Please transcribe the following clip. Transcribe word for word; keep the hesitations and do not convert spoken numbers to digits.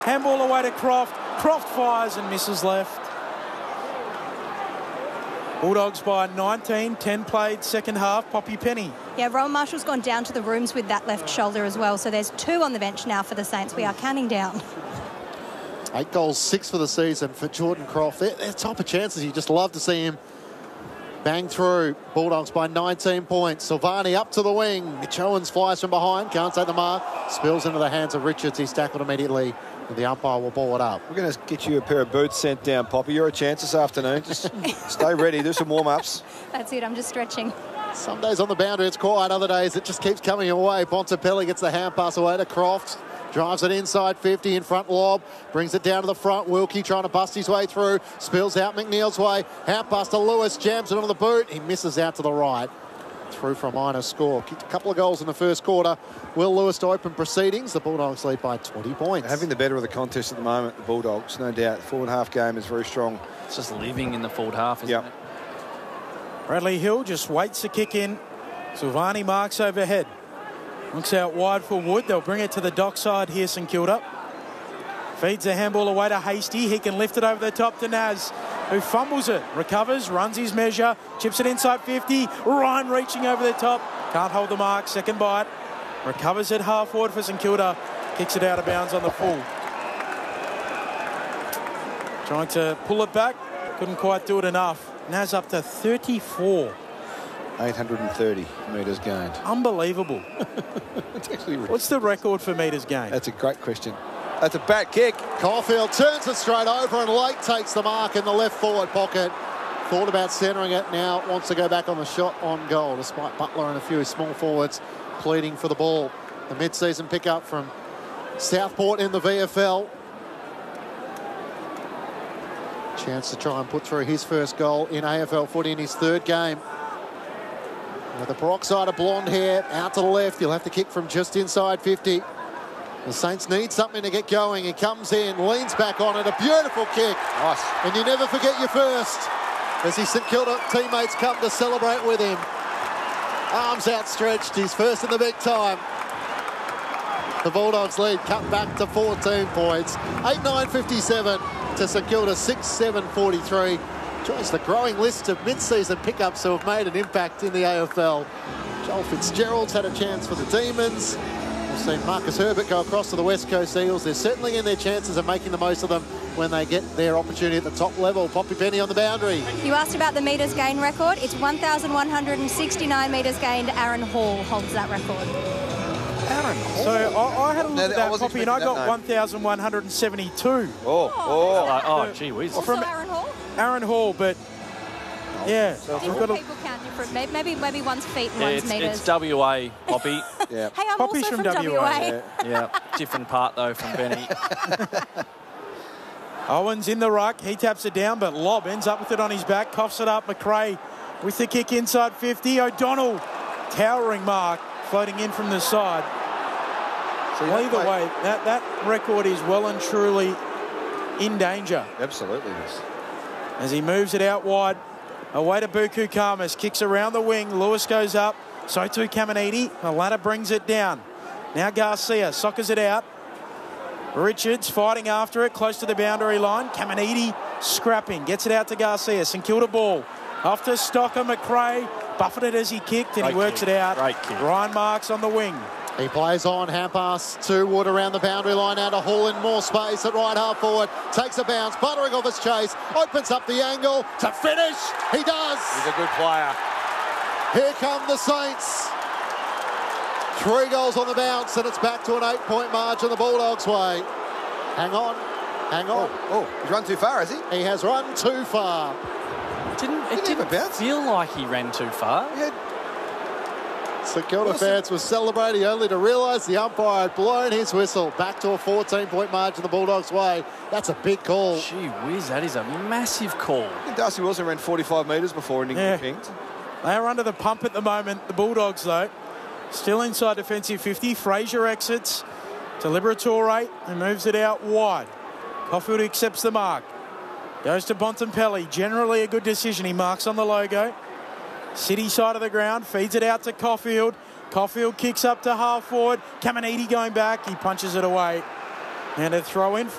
Handball away to Croft. Croft fires and misses left. Bulldogs by nineteen, ten played second half. Poppy Penny. Yeah, Rowan Marshall's gone down to the rooms with that left shoulder as well. So there's two on the bench now for the Saints. We are counting down. Eight goals, six for the season for Jordan Croft. They're, they're top of chances. You just love to see him bang through. Bulldogs by nineteen points. Silvani up to the wing. Mitch Owens flies from behind. Can't take the mark. Spills into the hands of Richards. He's tackled immediately. And the umpire will ball it up. We're going to get you a pair of boots sent down, Poppy. You're a chance this afternoon. Just stay ready. Do some warm-ups. That's it. I'm just stretching. Some days on the boundary it's quiet. Other days it just keeps coming away. Bontempelli gets the hand pass away to Croft. Drives it inside fifty, in front lob. Brings it down to the front. Wilkie trying to bust his way through. Spills out McNeil's way. Hand pass to Lewis. Jams it onto the boot. He misses out to the right. Through for a minor score. Kicked a couple of goals in the first quarter. Will Lewis to open proceedings. The Bulldogs lead by twenty points. Having the better of the contest at the moment, the Bulldogs, no doubt. The forward half game is very strong. It's just living in the forward half, isn't yep. it? Bradley Hill just waits to kick in. Silvani marks overhead. Looks out wide for Wood. They'll bring it to the dockside here, St Kilda. Feeds the handball away to Hasty. He can lift it over the top to Naz, who fumbles it. Recovers, runs his measure, chips it inside fifty. Ryan reaching over the top. Can't hold the mark. Second bite. Recovers it half forward for St Kilda. Kicks it out of bounds on the full. Trying to pull it back. Couldn't quite do it enough. Naz up to thirty-four. eight hundred thirty metres gained. Unbelievable. It's actually What's the record for metres gained? That's a great question. That's a back kick. Caulfield turns it straight over and Lake takes the mark in the left forward pocket. Thought about centering it, now wants to go back on the shot on goal, despite Butler and a few small forwards pleading for the ball. The mid-season pickup from Southport in the V F L. Chance to try and put through his first goal in A F L footy in his third game. With the peroxide of blonde hair out to the left, he'll have to kick from just inside fifty. The Saints need something to get going. He comes in, leans back on it, a beautiful kick. Nice. And you never forget your first as his St Kilda teammates come to celebrate with him. Arms outstretched, he's first in the big time. The Bulldogs lead cut back to fourteen points. eight nine fifty-seven to St Kilda six seven forty-three. Joins the growing list of mid-season pickups who have made an impact in the A F L. Joel Fitzgerald's had a chance for the Demons. We've seen Marcus Herbert go across to the West Coast Eagles. They're certainly in their chances of making the most of them when they get their opportunity at the top level. Poppy Penny on the boundary. You asked about the metres gain record. It's one thousand one hundred sixty-nine metres gained. Aaron Hall holds that record. Aaron Hall. So I, I had a look No, at I that, wasn't Poppy, and I expecting got that one thousand one hundred seventy-two. Oh, Oh, oh. Oh, oh gee whiz. Also From- Aaron Hall? Aaron Hall, but yeah. So we've Different got a, people count different. Maybe, maybe, maybe one's feet and Yeah, one's it's, metres. it's W A, Poppy. Yeah. Hey, I'm Poppy's also from from, W A, W A. yeah, yeah. Different part, though, from Benny. Owens in the ruck. He taps it down, but Lobb ends up with it on his back. Coughs it up. McRae with the kick inside fifty. O'Donnell, towering mark, floating in from the side. So either way, that, that record is well and truly in danger. Absolutely. Yes. As he moves it out wide, away to Buku Kamas, kicks around the wing. Lewis goes up, so too Caminiti. The ladder brings it down. Now Garcia soccers it out. Richards fighting after it, close to the boundary line. Caminiti scrapping, gets it out to Garcia. St Kilda ball. Off to Stocker, McRae. Buffeted as he kicked, and Great he works kick. it out. Great kick. Ryan Marks on the wing. He plays on, hand pass to Wood around the boundary line, out to Hall in more space at right half forward. Takes a bounce, buttering off his chase, opens up the angle to finish. He does. He's a good player. Here come the Saints. Three goals on the bounce, and it's back to an eight-point margin the Bulldogs' way. Hang on, hang on. Oh, oh, he's run too far, has he? He has run too far. Didn't, it Didn't didn't have a bounce. feel like he ran too far. He had St Kilda Wilson. fans were celebrating only to realise the umpire had blown his whistle. Back to a fourteen-point margin the Bulldogs' way. That's a big call. Gee whiz, that is a massive call. I think Darcy Wilson ran forty-five metres before and he Yeah. pinked. They are under the pump at the moment, the Bulldogs, though. Still inside defensive fifty. Fraser exits to Liberatore and moves it out wide. Caulfield accepts the mark. Goes to Bontempelli. Generally a good decision. He marks on the logo. City side of the ground. Feeds it out to Caulfield. Caulfield kicks up to half forward. Caminiti going back. He punches it away. And a throw in.